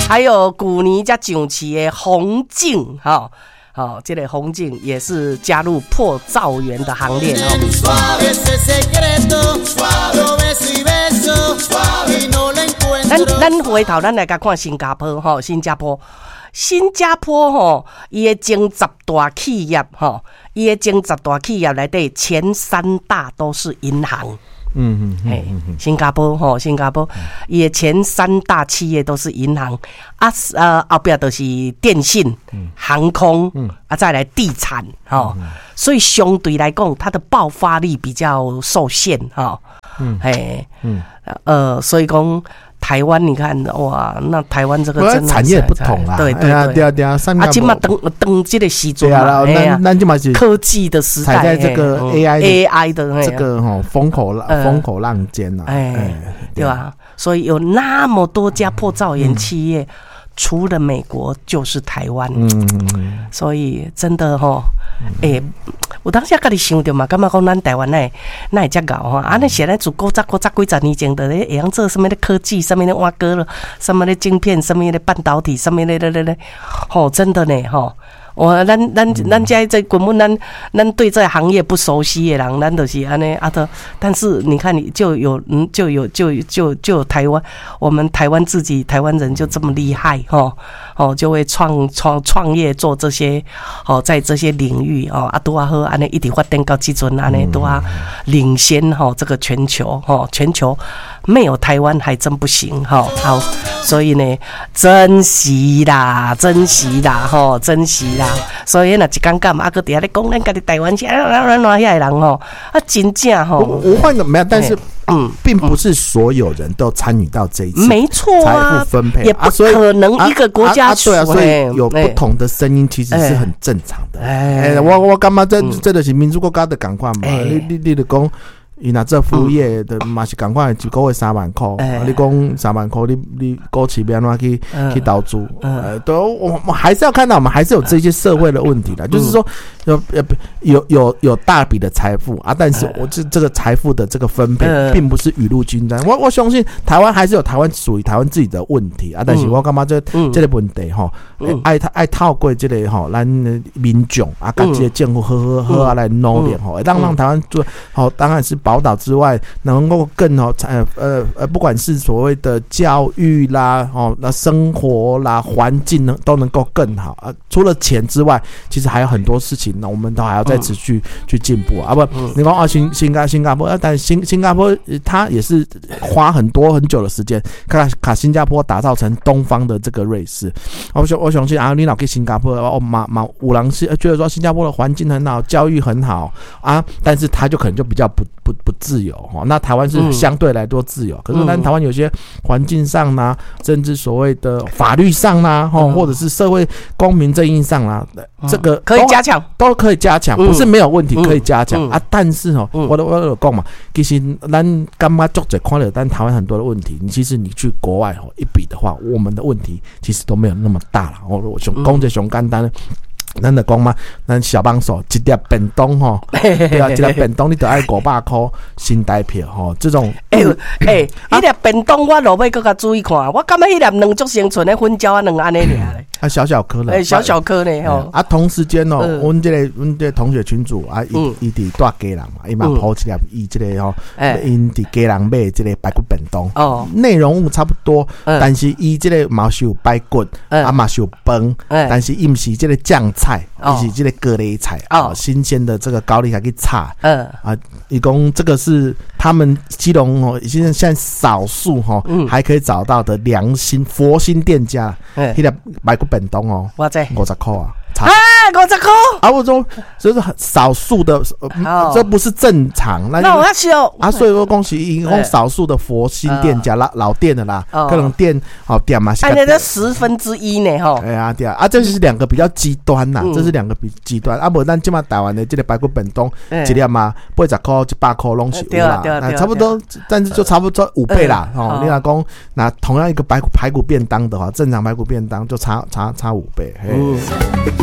还有古尼加上市的红镜哈。好，这个红镜也是加入破兆元的行列哦。咱回头咱来甲看新加坡吼，新加坡吼，伊的前10大企业吼，伊的前10大企业内底前3大都是银行。新加坡吼，伊的前3大企业都是银行后边都是电信、航空再来地产所以相对来讲，它的爆发力比较受限所以讲。台湾，你看哇，那台湾这个真的产业不同啦， 对，今嘛等这个时阵嘛， 咱今嘛是科技的时代， 踩在这个 AI 的这个风口浪尖呐， 对吧？所以有那么多家破兆元企业，除了美国就是台湾，所以真的我当时自己想到嘛，感觉讲咱台湾那会遮牛哈，那现在自古早几十年前的会晓做什么的科技，什么的挖哥了，什么的晶片，什么的半导体，什么的真的呢咱家这根本咱对这行业不熟悉的人，咱就是安尼但是你看你就有台湾，我们台湾自己台湾人就这么厉害就会创业做这些在这些领域都好安尼一直发展到这阵安尼都领先这个全球没有台湾还真不行好，所以呢珍惜啦所以那一天干嘛？搁底下咧讲咱家己台湾是哪遐人真正我换个没有，但是并不是所有人都参与到这一次， 没错财富分配也不可能一个国家对啊，所以有不同的声音其实是很正常的。我干嘛这就是民主国家的赶快嘛？你就讲。伊若做服务业的嘛是同款，一个月3万块。你讲3万块，你股市要安怎去投资？我们还是要看到，我们还是有这些社会的问题的，就是说有大笔的财富但是我这个财富的这个分配，并不是雨露均沾。我相信台湾还是有台湾属于台湾自己的问题但是我感觉这个问题爱透过这个咱民众跟这个政府好来努力让台湾做当然是宝岛之外，能够更不管是所谓的教育啦那生活啦环境都能够更好除了钱之外，其实还有很多事情我们都还要再持续去进步不你说新加坡但新加坡它也是花很久的时间把新加坡打造成东方的这个瑞士。我相信你老去新加坡有人是觉得说新加坡的环境很好，教育很好但是它就可能就比较不自由那台湾是相对来多自由，可是但台湾有些环境上啦，甚至所谓的法律上啦或者是社会公平正义上啦，这个可以加强， 都可以加强，不是没有问题，可以加强但是我有讲嘛，其实咱感觉作者看了但台湾很多的问题，其实你去国外一比的话，我们的问题其实都没有那么大了。我讲这上简单的。咱就讲嘛，咱小帮手一粒便当对一粒便当你就要500块新台币这种。一粒便当我落尾搁较注意看，我感觉一粒两足成寸的粉饺两安尼尔咧。 小颗的， 小颗呢同时间阮这个同学群组伊伫住家人嘛，伊嘛抛一粒伊这个因伫家人买这个排骨便当内容物差不多，但是伊这个嘛是有排骨嘛是有饭，但是伊毋是这个酱菜，伊是这个咖喱菜新鲜的这个高丽菜去炒伊讲这个是他们基隆现在少数还可以找到的良心佛心店家，迄粒排骨便当我知 50块 50块我说这是很少数的这不是正常那我要笑所以说恭喜用少数的佛心店家老店的啦各种店店嘛那这1/10呢对这就是两个比较极端这是两个比极端不然现在台湾的这个排骨便当一粒嘛80块100块都是有啦差不多，但是就差不多5倍啦你若讲那同样一个排骨便当的话，正常排骨便当就差5倍